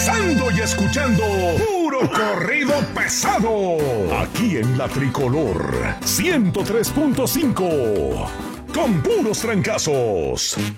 gozando y escuchando puro corrido pesado. Aquí en la Tricolor 103.5. Con puros trancazos.